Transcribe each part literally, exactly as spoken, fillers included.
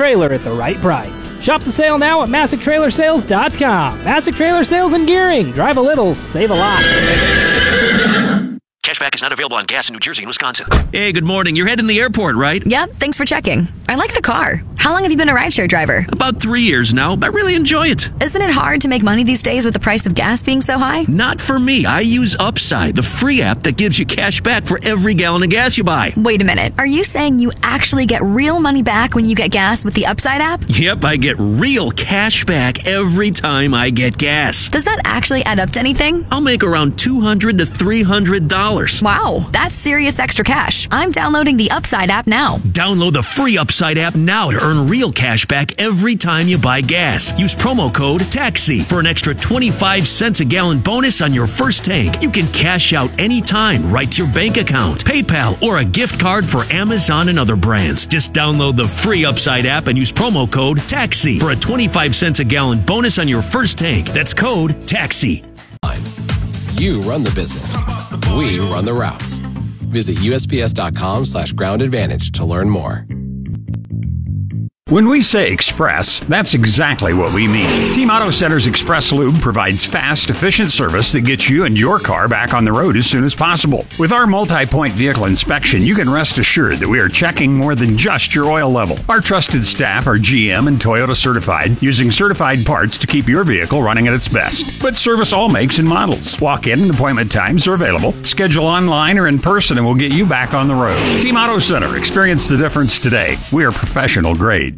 Trailer at the right price. Shop the sale now at Masick Trailer Sales dot com. Masick Trailer Sales and Gearing. Drive a little, save a lot. Cashback is not available on gas in New Jersey and Wisconsin. Hey, good morning. You're heading to the airport, right? Yep, thanks for checking. I like the car. How long have you been a rideshare driver? About three years now. I really enjoy it. Isn't it hard to make money these days with the price of gas being so high? Not for me. I use Upside, the free app that gives you cash back for every gallon of gas you buy. Wait a minute. Are you saying you actually get real money back when you get gas with the Upside app? Yep, I get real cash back every time I get gas. Does that actually add up to anything? I'll make around two hundred to three hundred dollars. Wow, that's serious extra cash. I'm downloading the Upside app now. Download the free Upside app now to earn real cash back every time you buy gas. Use promo code TAXI for an extra twenty-five cents a gallon bonus on your first tank. You can cash out anytime right to your bank account, PayPal, or a gift card for Amazon and other brands. Just download the free Upside app and use promo code TAXI for a twenty-five cents a gallon bonus on your first tank. That's code TAXI. You run the business. We run the routes. Visit U S P S dot com slash ground advantage to learn more. When we say express, that's exactly what we mean. Team Auto Center's Express Lube provides fast, efficient service that gets you and your car back on the road as soon as possible. With our multi-point vehicle inspection, you can rest assured that we are checking more than just your oil level. Our trusted staff are G M and Toyota certified, using certified parts to keep your vehicle running at its best. But service all makes and models. Walk-in and appointment times are available. Schedule online or in person and we'll get you back on the road. Team Auto Center. Experience the difference today. We are professional grade.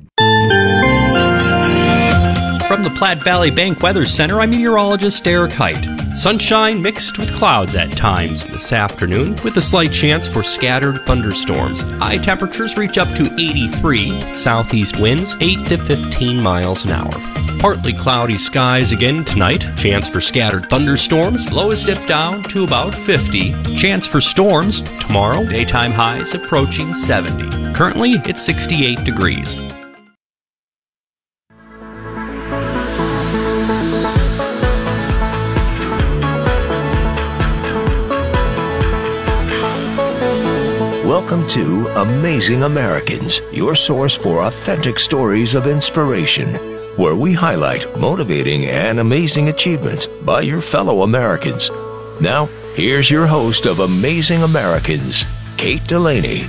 From the Platte Valley Bank Weather Center, I'm meteorologist Eric Height. Sunshine mixed with clouds at times this afternoon, with a slight chance for scattered thunderstorms. High temperatures reach up to eighty-three, southeast winds eight to fifteen miles an hour. Partly cloudy skies again tonight, chance for scattered thunderstorms, lows dip down to about fifty. Chance for storms tomorrow, daytime highs approaching seventy. Currently, it's sixty-eight degrees. Welcome to Amazing Americans, your source for authentic stories of inspiration, where we highlight motivating and amazing achievements by your fellow Americans. Now, here's your host of Amazing Americans, Kate Delaney.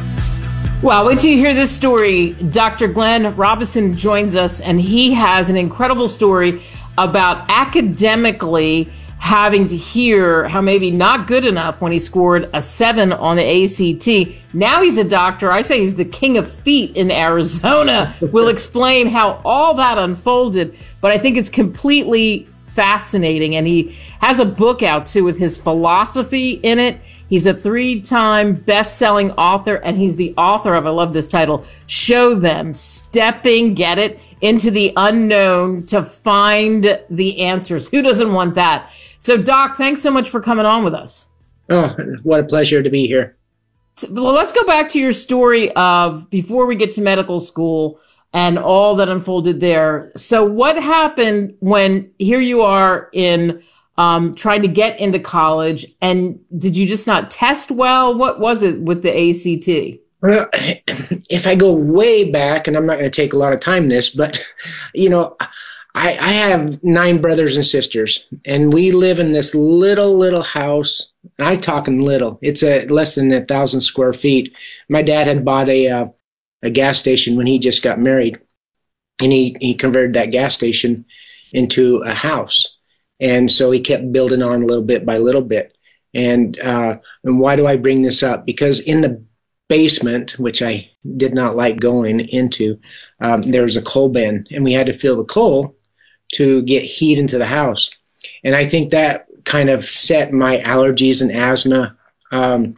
Well, wait till you hear this story. Doctor Glenn Robinson joins us, and he has an incredible story about academically having to hear how maybe not good enough when he scored a seven on the A C T. Now he's a doctor. I say he's the king of feet in Arizona. We'll explain how all that unfolded, but I think it's completely fascinating. And he has a book out too with his philosophy in it. He's a three-time best-selling author, and he's the author of, I love this title, Show Them, Stepping, get it, into the unknown to find the answers. Who doesn't want that? So, Doc, thanks so much for coming on with us. Oh, what a pleasure to be here. Well, let's go back to your story of before we get to medical school and all that unfolded there. So what happened when here you are in um, trying to get into college, and did you just not test well? What was it with the A C T? Well, if I go way back, and I'm not going to take a lot of time this, but, you know, I, I have nine brothers and sisters, and we live in this little, little house. And I'm talking little. It's a less than a thousand square feet. My dad had bought a uh, a gas station when he just got married, and he, he converted that gas station into a house. And so he kept building on a little bit by little bit. And uh, and why do I bring this up? Because in the basement, which I did not like going into, um, there was a coal bin, and we had to fill the coal to get heat into the house. And I think that kind of set my allergies and asthma um,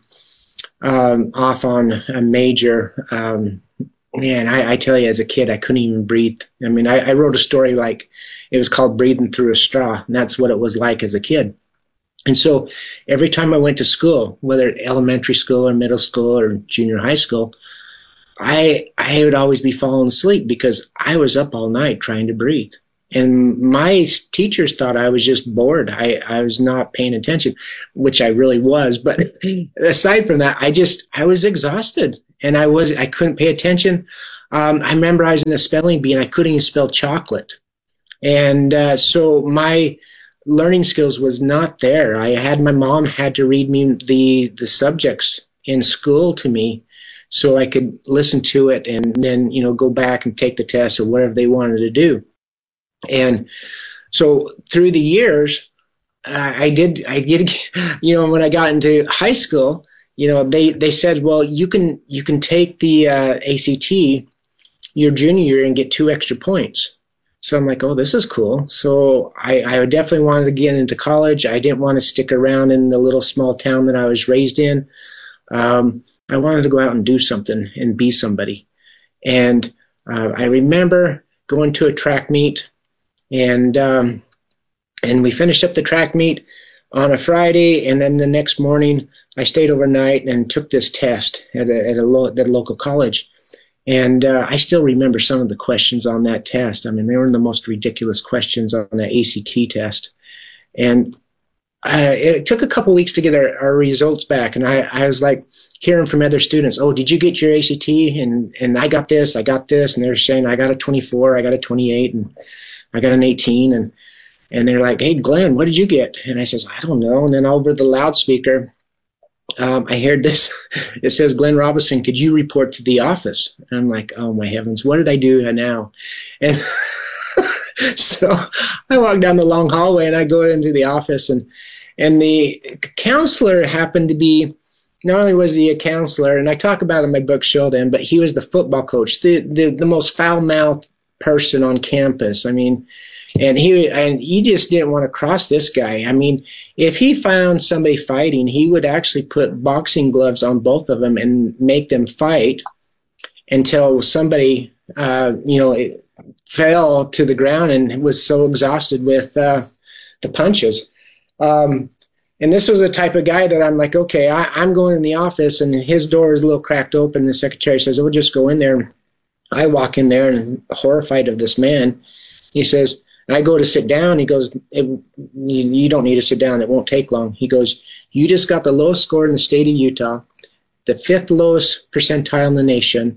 um, off on a major, um, man, I, I tell you, as a kid, I couldn't even breathe. I mean, I, I wrote a story like, it was called Breathing Through a Straw, and that's what it was like as a kid. And so every time I went to school, whether elementary school or middle school or junior high school, I I would always be falling asleep because I was up all night trying to breathe. And my teachers thought I was just bored. I, I was not paying attention, which I really was. But aside from that, I just, I was exhausted. and I was I couldn't pay attention. Um, I memorized a spelling bee, and I couldn't even spell chocolate. And uh, so my learning skills was not there. I had my mom had to read me the the subjects in school to me, so I could listen to it and then, you know, go back and take the test or whatever they wanted to do. And so through the years, uh, I did, I did, you know, when I got into high school, you know, they, they said, well, you can, you can take the uh, A C T your junior year and get two extra points. So I'm like, oh, this is cool. So I, I definitely wanted to get into college. I didn't want to stick around in the little small town that I was raised in. Um, I wanted to go out and do something and be somebody. And uh, I remember going to a track meet, and um, and we finished up the track meet on a Friday, and then the next morning I stayed overnight and took this test at a, at a, lo- at a local college. And uh, I still remember some of the questions on that test. I mean, they were the most ridiculous questions on that A C T test. And Uh, it took a couple weeks to get our, our results back, and I, I was like hearing from other students, oh, did you get your A C T? And and I got this, I got this, and they're saying I got a twenty-four, I got a twenty-eight, and I got an eighteen, and and they're like, hey, Glenn, what did you get? And I says, I don't know. And then over the loudspeaker, um, I heard this. It says, Glenn Robinson, could you report to the office? And I'm like, oh my heavens, what did I do now? And so I walk down the long hallway and I go into the office, and and the counselor happened to be, not only was he a counselor, and I talk about it in my book Sheldon, but he was the football coach, the the, the most foul-mouthed person on campus. I mean, and he and he just didn't want to cross this guy. I mean, if he found somebody fighting, he would actually put boxing gloves on both of them and make them fight until somebody, uh, you know, fell to the ground and was so exhausted with uh, the punches. Um, and this was the type of guy that I'm like, okay, I, I'm going in the office, and his door is a little cracked open. The secretary says, we'll just go in there. I walk in there and horrified of this man. He says, and I go to sit down. He goes, it, you, you don't need to sit down. It won't take long. He goes, you just got the lowest score in the state of Utah, the fifth lowest percentile in the nation.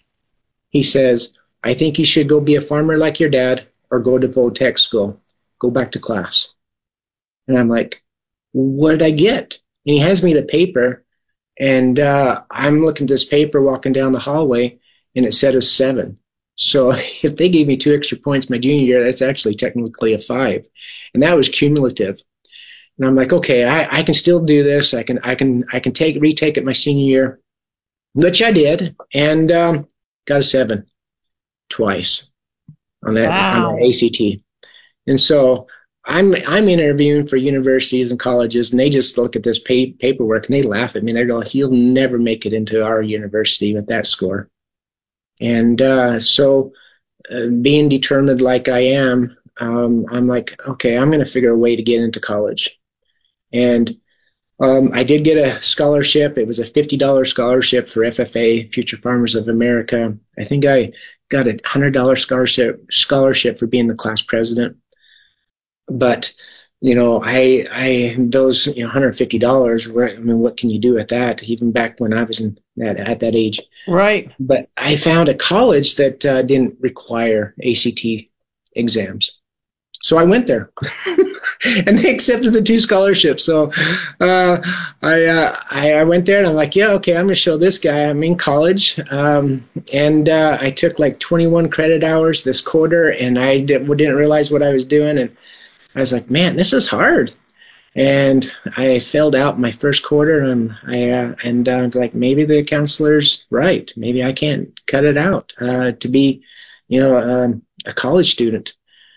He says, I think you should go be a farmer like your dad or go to Vo-Tech school. Go back to class. And I'm like, what did I get? And he hands me the paper, and uh, I'm looking at this paper walking down the hallway, and it said a seven. So if they gave me two extra points my junior year, that's actually technically a five. And that was cumulative. And I'm like, okay, I, I can still do this. I can I can I can take retake it my senior year, which I did, and um, got a seven twice on that, wow. on that A C T. And so I'm I'm interviewing for universities and colleges, and they just look at this pay, paperwork and they laugh at me. They go, "He'll never make it into our university with that score." And uh, so, uh, being determined like I am, um, I'm like, okay, I'm going to figure a way to get into college. And um, I did get a scholarship. It was a fifty dollars scholarship for F F A, Future Farmers of America. I think I got a one hundred dollars scholarship scholarship for being the class president. But, you know, I, I, those, you know, one hundred fifty dollars, I mean, what can you do at that? Even back when I was in that, at that age. Right. But I found a college that uh, didn't require A C T exams. So I went there and they accepted the two scholarships. So uh, I, uh, I, I went there and I'm like, yeah, okay, I'm going to show this guy I'm in college. Um, and uh, I took like twenty-one credit hours this quarter, and I did, didn't realize what I was doing. And I was like, man, this is hard. And I failed out my first quarter, and I uh, and uh, I was like, maybe the counselor's right. Maybe I can't cut it out uh, to be, you know, um, a college student.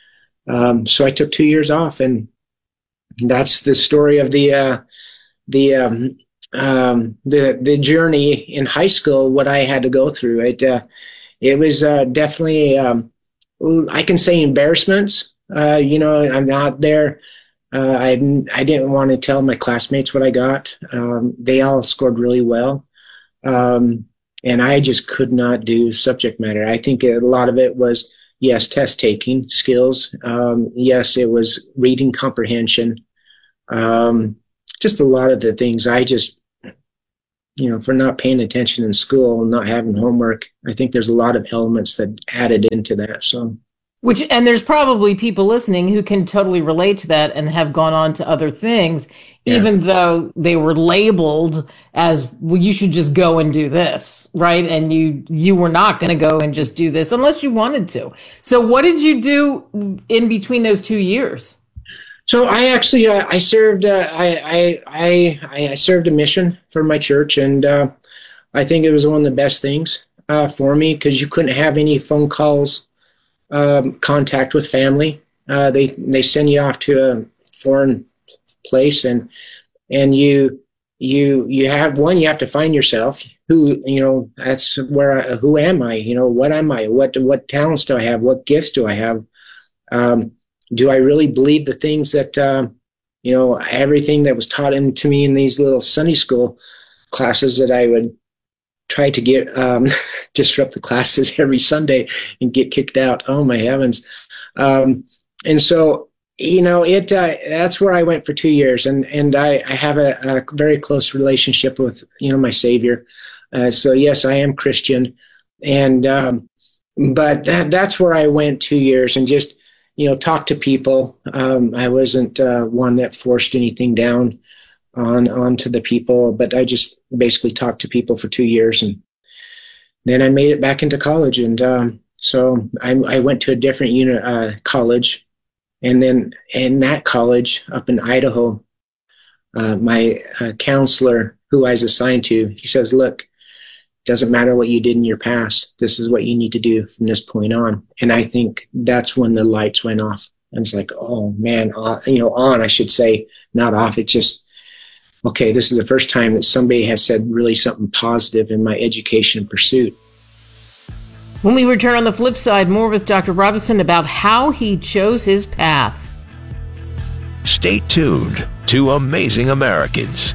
Um, so I took two years off, and that's the story of the uh, the um, um, the the journey in high school. What I had to go through. It uh, it was uh, definitely um, I can say embarrassments. Uh, you know, I'm not there. Uh, I I didn't want to tell my classmates what I got. Um, they all scored really well, um, and I just could not do subject matter. I think a lot of it was. Yes, test taking skills. Um, yes, it was reading comprehension. Um, just a lot of the things I just, you know, for not paying attention in school and not having homework. I think there's a lot of elements that added into that. So, which, and there's probably people listening who can totally relate to that and have gone on to other things, yeah. even though they were labeled as, well, you should just go and do this, right? And you, you were not going to go and just do this unless you wanted to. So what did you do in between those two years? So I actually, uh, I served, uh, I, I, I, I served a mission for my church, and uh, I think it was one of the best things uh, for me, because you couldn't have any phone calls, um, contact with family. Uh, they they send you off to a foreign place, and and you you you have one, you have to find yourself. Who, you know, that's where I, who am I? You know, what am I? What what talents do I have? What gifts do I have? Um, Do I really believe the things that, uh, you know, everything that was taught into me in these little Sunday school classes that I would try to get, um, disrupt the classes every Sunday and get kicked out? Oh, my heavens. Um, and so, you know, it, uh, that's where I went for two years. And, and I, I have a, a very close relationship with, you know, my Savior. Uh, so, yes, I am Christian. And, um, but that, that's where I went two years and just, you know, talk to people. Um, I wasn't uh, one that forced anything down on onto the people, but I just basically talked to people for two years, and then I made it back into college. And um, so I, I went to a different uni- uh, college, and then in that college up in Idaho, uh, my uh, counselor, who I was assigned to, he says, "Look, doesn't matter what you did in your past. This is what you need to do from this point on." And I think that's when the lights went off. I was like, oh man, uh, you know, on, I should say, not off. It's just, okay, this is the first time that somebody has said really something positive in my education pursuit. When we return on the flip side, more with Doctor Robison about how he chose his path. Stay tuned to Amazing Americans.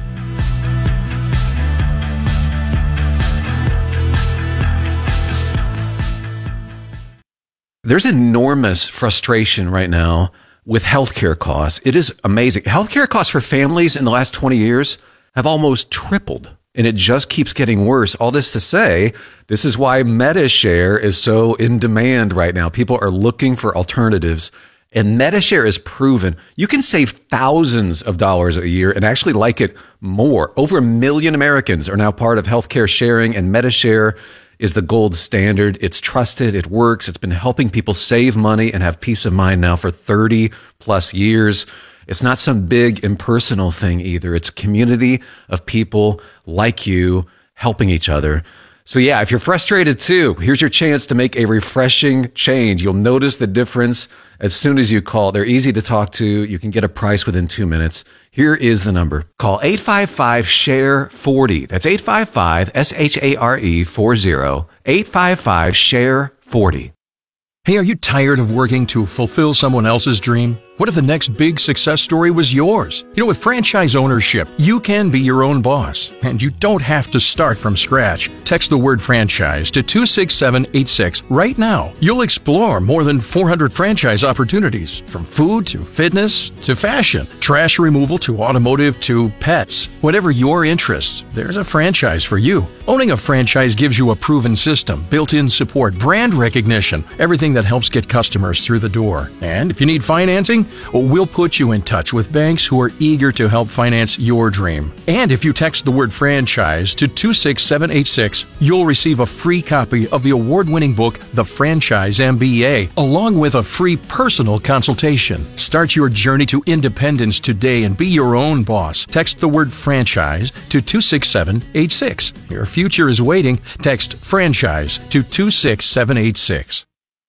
There's enormous frustration right now with healthcare costs. It is amazing. Healthcare costs for families in the last twenty years have almost tripled, and it just keeps getting worse. All this to say, this is why Medi-Share is so in demand right now. People are looking for alternatives, and Medi-Share is proven. You can save thousands of dollars a year and actually like it more. Over a million Americans are now part of healthcare sharing, and Medi-Share is the gold standard. It's trusted. It works. It's been helping people save money and have peace of mind now for thirty plus years. It's not some big impersonal thing either. It's a community of people like you helping each other. So yeah, if you're frustrated too, here's your chance to make a refreshing change. You'll notice the difference as soon as you call. They're easy to talk to. You can get a price within two minutes. Here is the number. Call eight five five, S H A R E, forty. That's eight five five, S H A R E, forty. eight five five, S H A R E, forty. Hey, are you tired of working to fulfill someone else's dream? What if the next big success story was yours? You know, with franchise ownership, you can be your own boss, and you don't have to start from scratch. Text the word franchise to two six seven eight six right now. You'll explore more than four hundred franchise opportunities, from food to fitness to fashion, trash removal to automotive to pets. Whatever your interests, there's a franchise for you. Owning a franchise gives you a proven system, built-in support, brand recognition, everything that helps get customers through the door. And if you need financing, well, we'll put you in touch with banks who are eager to help finance your dream. And if you text the word franchise to two six seven eight six, you'll receive a free copy of the award-winning book, The Franchise M B A, along with a free personal consultation. Start your journey to independence today and be your own boss. Text the word franchise to two six seven eight six. Your future is waiting. Text franchise to two six seven eight six.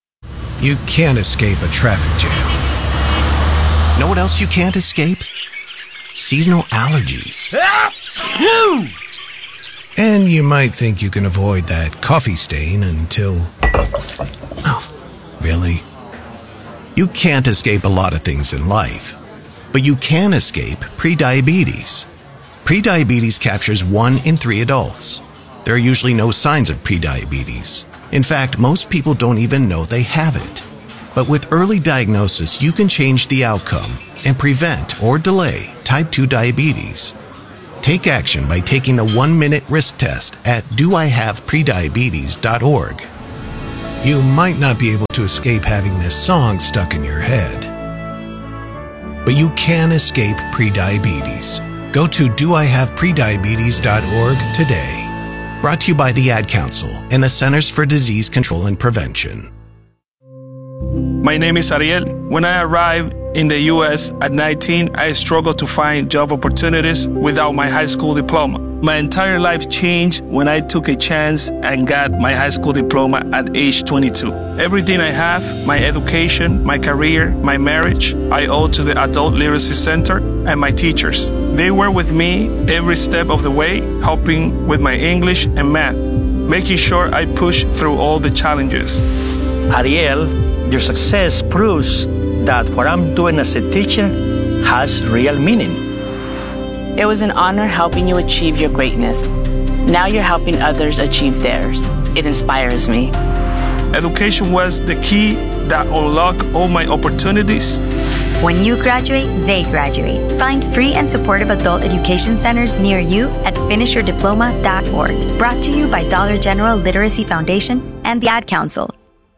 You can't escape a traffic jam. Know what else you can't escape? Seasonal allergies. And you might think you can avoid that coffee stain until... Oh, really? You can't escape a lot of things in life, but you can escape prediabetes. Prediabetes captures one in three adults. There are usually no signs of prediabetes. In fact, most people don't even know they have it. But with early diagnosis, you can change the outcome and prevent or delay type two diabetes. Take action by taking the one-minute risk test at do I have prediabetes dot org. You might not be able to escape having this song stuck in your head, but you can escape prediabetes. Go to do I have prediabetes dot org today. Brought to you by the Ad Council and the Centers for Disease Control and Prevention. My name is Ariel. When I arrived in the U S at nineteen, I struggled to find job opportunities without my high school diploma. My entire life changed when I took a chance and got my high school diploma at age twenty-two. Everything I have, my education, my career, my marriage, I owe to the Adult Literacy Center and my teachers. They were with me every step of the way, helping with my English and math, making sure I push through all the challenges. Ariel, your success proves that what I'm doing as a teacher has real meaning. It was an honor helping you achieve your greatness. Now you're helping others achieve theirs. It inspires me. Education was the key that unlocked all my opportunities. When you graduate, they graduate. Find free and supportive adult education centers near you at finish your diploma dot org. Brought to you by Dollar General Literacy Foundation and the Ad Council.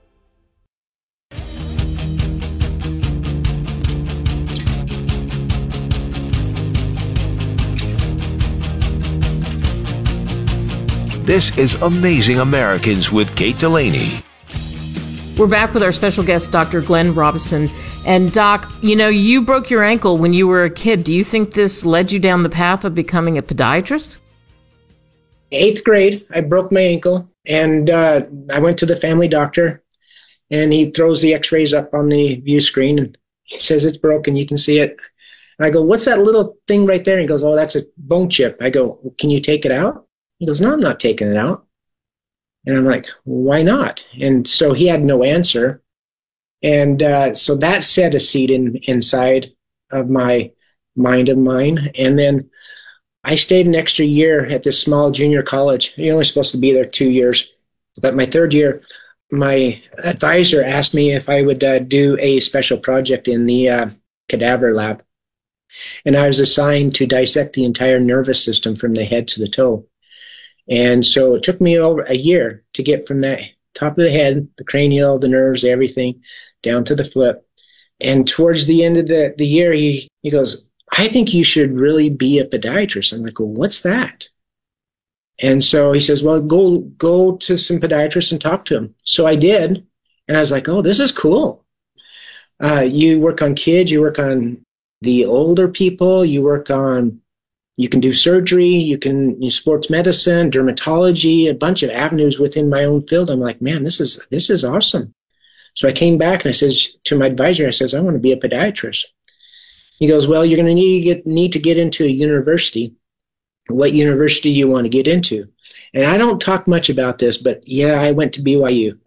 This is Amazing Americans with Kate Delaney. We're back with our special guest, Doctor Glenn Robison. And Doc, you know, you broke your ankle when you were a kid. Do you think this led you down the path of becoming a podiatrist? Eighth grade, I broke my ankle, and uh, I went to the family doctor, and he throws the x-rays up on the view screen, and he says, it's broken, you can see it. And I go, what's that little thing right there? And he goes, oh, that's a bone chip. I go, well, can you take it out? He goes, no, I'm not taking it out. And I'm like, why not? And so he had no answer. And uh, so that set a seed in, inside of my mind of mine. And then I stayed an extra year at this small junior college. You're only supposed to be there two years. But my third year, my advisor asked me if I would uh, do a special project in the uh, cadaver lab. And I was assigned to dissect the entire nervous system from the head to the toe. And so it took me over a year to get from that top of the head, the cranial, the nerves, everything, down to the foot. And towards the end of the, the year, he, he goes, I think you should really be a podiatrist. I'm like, well, what's that? And so he says, well, go go to some podiatrists and talk to them. So I did. And I was like, oh, this is cool. Uh, you work on kids, you work on the older people, you work on You can do surgery, you can you sports medicine, dermatology, a bunch of avenues within my own field. I'm like, man, this is this is awesome. So I came back and I says to my advisor, I says, I want to be a podiatrist. He goes, well, you're going to need to get, need to get into a university. What university you want to get into? And I don't talk much about this, but yeah, I went to B Y U.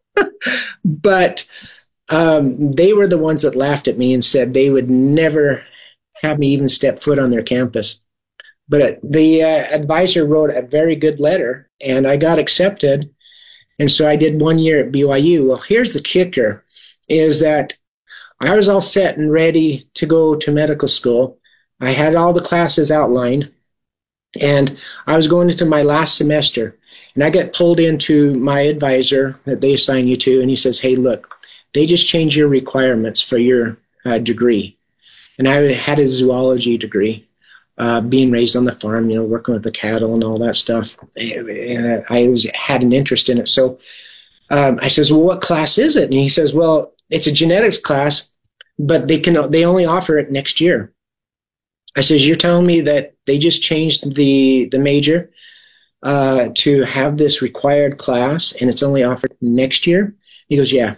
But um, they were the ones that laughed at me and said they would never have me even step foot on their campus. But the uh, advisor wrote a very good letter, and I got accepted. And so I did one year at B Y U. Well, here's the kicker, is that I was all set and ready to go to medical school. I had all the classes outlined, and I was going into my last semester. And I got pulled into my advisor that they assign you to, and he says, hey, look, they just changed your requirements for your uh, degree. And I had a zoology degree. Uh, being raised on the farm, you know, working with the cattle and all that stuff. And I was, had an interest in it. So um, I says, well, what class is it? And he says, well, it's a genetics class, but they can they only offer it next year. I says, you're telling me that they just changed the, the major uh, to have this required class and it's only offered next year? He goes, yeah.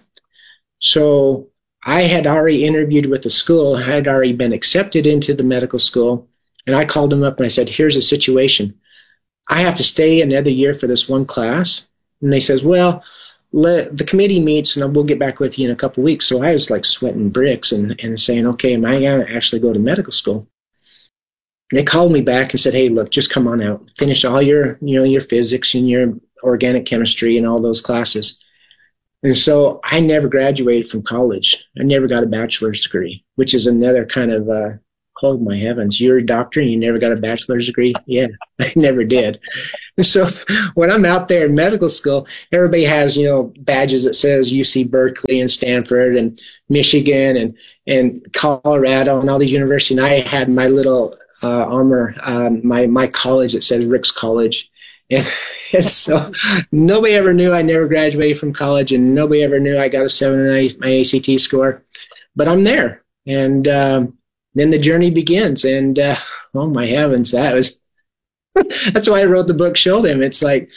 So I had already interviewed with the school. I had already been accepted into the medical school. And I called them up and I said, here's the situation. I have to stay another year for this one class. And they says, well, let, the committee meets and we'll get back with you in a couple of weeks. So I was like sweating bricks and, and saying, okay, am I going to actually go to medical school? And they called me back and said, hey, look, just come on out. Finish all your, you know, your physics and your organic chemistry and all those classes. And so I never graduated from college. I never got a bachelor's degree, which is another kind of uh, oh my heavens, you're a doctor and you never got a bachelor's degree? Yeah, I never did. And so when I'm out there in medical school, everybody has, you know, badges that says U C Berkeley and Stanford and Michigan and, and Colorado and all these universities. And I had my little uh, armor, um, my, my college that says Rick's College. And, and so nobody ever knew I never graduated from college, and nobody ever knew I got a seven in my A C T score. But I'm there. And um, then the journey begins. And uh, oh my heavens, that was, that's why I wrote the book, Show Them. It's like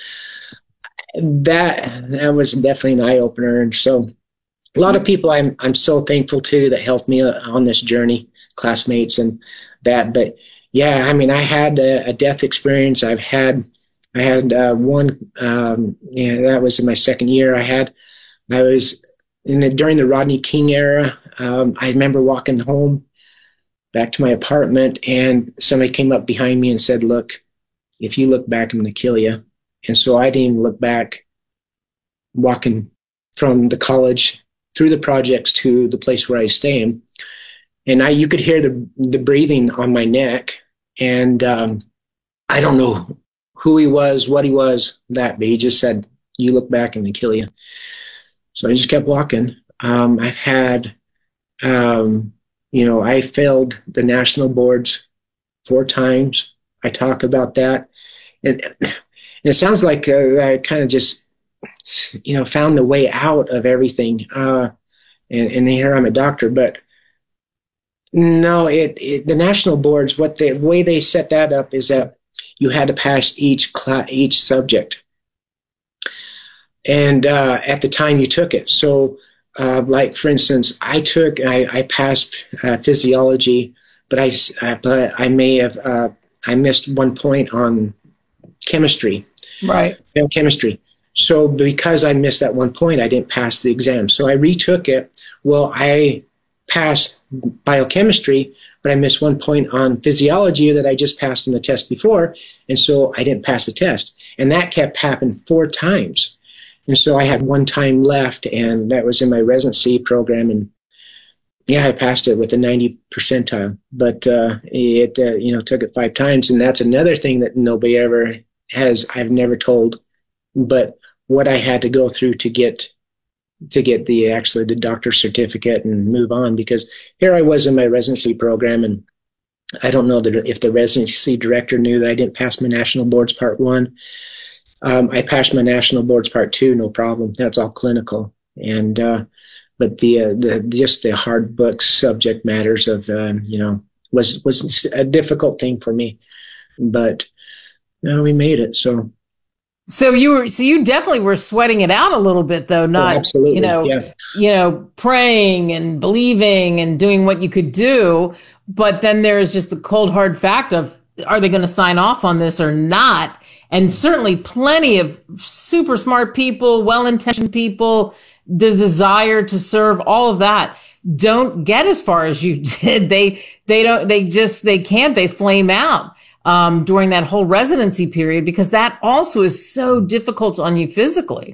that, that was definitely an eye opener. And so a lot of people I'm, I'm so thankful to that helped me on this journey, classmates and that. But yeah, I mean, I had a, a death experience. I've had, I had uh, one, um, yeah, that was in my second year. I had, I was in the, during the Rodney King era. Um, I remember walking home back to my apartment, and somebody came up behind me and said, look, if you look back, I'm going to kill you. And so I didn't even look back, walking from the college through the projects to the place where I was staying. And I, you could hear the, the breathing on my neck. And um, I don't know who he was, what he was, that, but he just said, you look back, I'm going to kill you. So I just kept walking. Um, I've had, um, you know, I failed the national boards four times. I talk about that. And, and it sounds like uh, I kind of just, you know, found the way out of everything. Uh, and, and here I'm a doctor, but no, it, it the national boards, what the way they set that up is that you had to pass each class, each subject. And uh, at the time you took it. So, uh, like, for instance, I took, I, I passed uh, physiology, but I, uh, but I may have, uh, I missed one point on chemistry. Right. Chemistry. So because I missed that one point, I didn't pass the exam. So I retook it. Well, I passed biochemistry, but I missed one point on physiology that I just passed in the test before. And so I didn't pass the test. And that kept happening four times. And so I had one time left, and that was in my residency program. And yeah, I passed it with a ninety percentile, but uh, it, uh, you know, took it five times. And that's another thing that nobody ever has, I've never told, but what I had to go through to get to get the actually the doctor's certificate and move on, because here I was in my residency program, and I don't know that if the residency director knew that I didn't pass my national boards part one. Um, I passed my national boards part two, no problem. That's all clinical. And uh, but the uh, the just the hard books subject matters of uh, you know was was a difficult thing for me, but you know, we made it. So. So you were, so you definitely were sweating it out a little bit, though, not, oh, absolutely. you know, yeah. you know, praying and believing and doing what you could do. But then there's just the cold, hard fact of, are they going to sign off on this or not? And certainly plenty of super smart people, well-intentioned people, the desire to serve, all of that don't get as far as you did. They, they don't, they just, they can't, they flame out. Um, during that whole residency period, because that also is so difficult on you physically.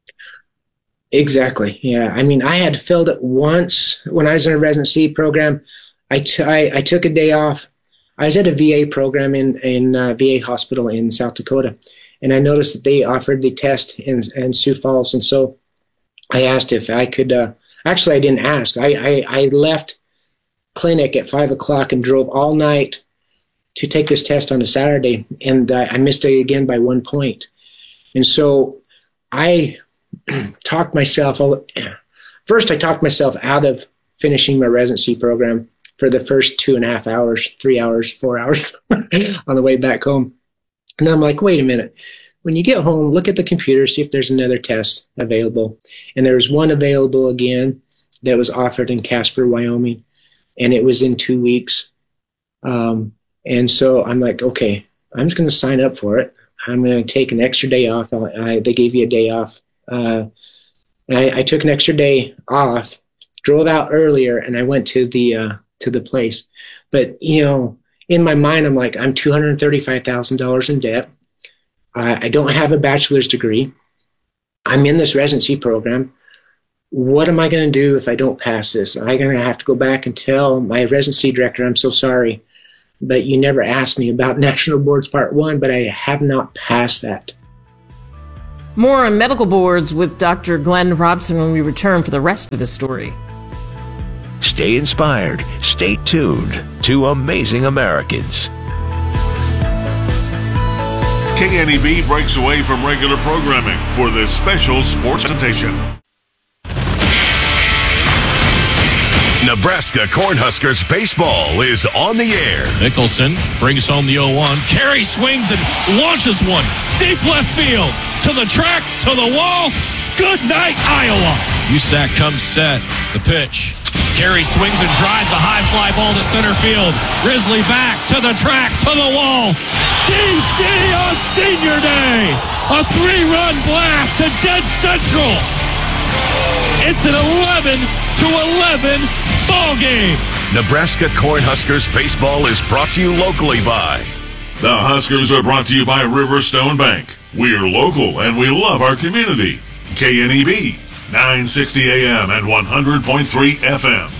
Exactly. Yeah. I mean, I had filled it once when I was in a residency program. I, t- I, I took a day off. I was at a V A program in, in a V A hospital in South Dakota, and I noticed that they offered the test in, in Sioux Falls. And so I asked if I could, uh, actually, I didn't ask. I, I, I left clinic at five o'clock and drove all night to take this test on a Saturday, and uh, I missed it again by one point. And so I talked myself, first I talked myself out of finishing my residency program for the first two and a half hours, three hours, four hours on the way back home. And I'm like, wait a minute. When you get home, look at the computer, see if there's another test available. And there was one available again that was offered in Casper, Wyoming, and it was in two weeks. Um, And so I'm like, okay, I'm just going to sign up for it. I'm going to take an extra day off. I, they gave you a day off. Uh, I, I took an extra day off, drove out earlier, and I went to the uh, to the place. But, you know, in my mind, I'm like, I'm two hundred thirty-five thousand dollars in debt. Uh, I don't have a bachelor's degree. I'm in this residency program. what am I going to do if I don't pass this? Am I going to have to go back and tell my residency director, I'm so sorry, but you never asked me about National Boards Part one, but I have not passed that. More on medical boards with Doctor Glenn Robson when we return for the rest of the story. Stay inspired. Stay tuned to Amazing Americans. K N E B breaks away from regular programming for this special sports presentation. Nebraska Cornhuskers baseball is on the air. Mickelson brings home the oh one. Carey swings and launches one deep left field to the track, to the wall. Good night, Iowa. U S A C comes set. The pitch. Carey swings and drives a high fly ball to center field. Risley back to the track, to the wall. D C on senior day. A three-run blast to dead central. It's an eleven to eleven ball game. Nebraska Cornhuskers baseball is brought to you locally by... The Huskers are brought to you by Riverstone Bank. We're local and we love our community. K N E B, nine sixty A M and one hundred point three F M.